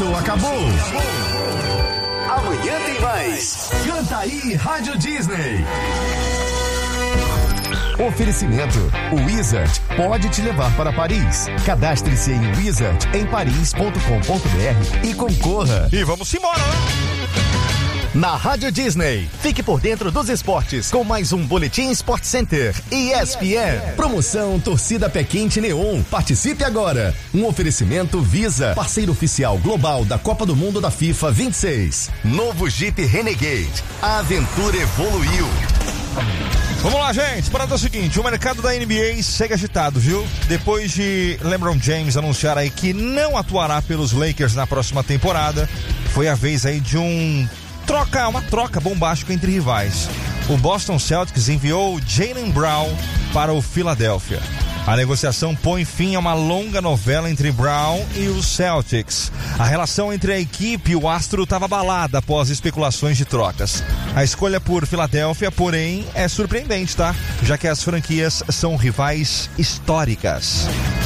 Começou, acabou. Amanhã tem mais. Canta aí, Rádio Disney. Oferecimento: o Wizard pode te levar para Paris. Cadastre-se em wizardemparis.com.br e concorra. E vamos embora, né? Na Rádio Disney, fique por dentro dos esportes com mais um Boletim Sport Center ESPN. Promoção Torcida Pé Quente Neon. Participe agora. Um oferecimento Visa, parceiro oficial global da Copa do Mundo da FIFA 26. Novo Jeep Renegade. A aventura evoluiu. Vamos lá, gente. Parada é o seguinte: o mercado da NBA segue agitado, viu? Depois de LeBron James anunciar aí que não atuará pelos Lakers na próxima temporada, foi a vez aí de uma troca bombástica entre rivais. O Boston Celtics enviou Jaylen Brown para o Philadelphia. A negociação põe fim a uma longa novela entre Brown e os Celtics. A relação entre a equipe e o astro estava abalada após especulações de trocas. A escolha por Filadélfia, porém, é surpreendente, tá? Já que as franquias são rivais históricas.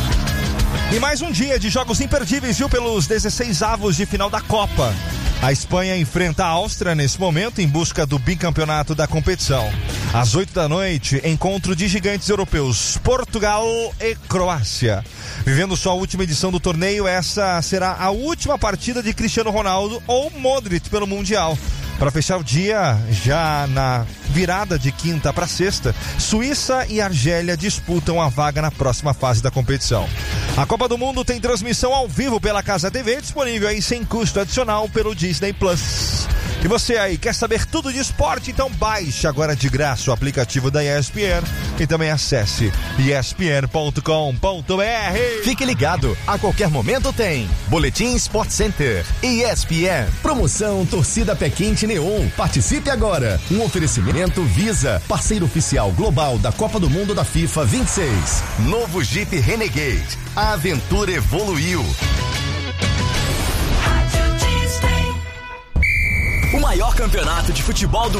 E mais um dia de jogos imperdíveis, viu? Pelos 16avos de final da Copa. A Espanha enfrenta a Áustria nesse momento em busca do bicampeonato da competição. Às 8 da noite, encontro de gigantes europeus, Portugal e Croácia. Vivendo sua última edição do torneio, essa será a última partida de Cristiano Ronaldo ou Modric pelo Mundial. Para fechar o dia, já na virada de quinta para sexta, Suíça e Argélia disputam a vaga na próxima fase da competição. A Copa do Mundo tem transmissão ao vivo pela Casa TV, disponível aí sem custo adicional pelo Disney Plus. E você aí, quer saber tudo de esporte? Então baixe agora de graça o aplicativo da ESPN e também acesse espn.com.br. Fique ligado, a qualquer momento tem Boletim Sport Center ESPN. Promoção Torcida Pé Quente Neon. Participe agora. Um oferecimento Visa, parceiro oficial global da Copa do Mundo da FIFA 26. Novo Jeep Renegade. A aventura evoluiu. O maior campeonato de futebol do